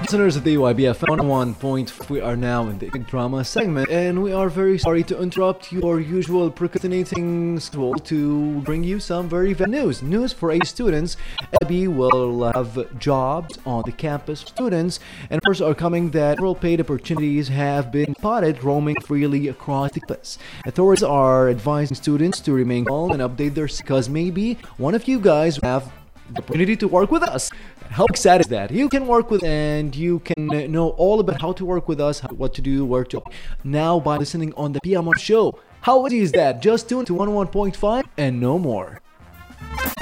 Listeners of the YBF 101.5, we are now in the Big Drama segment, and we are very sorry to interrupt your usual procrastinating schedule to bring you some very bad news. News for A students. EBI will have jobs on the campus for students, and reports are coming that several paid opportunities have been spotted roaming freely across the campus. Authorities are advising students to remain calm and update their because maybe one of you guys will have the opportunity to work with us. How excited is that? You can work with and you can know all about how to work with us, what to do, where to now by listening on the PMR show. How easy is that? Just tune to 101.5 and no more.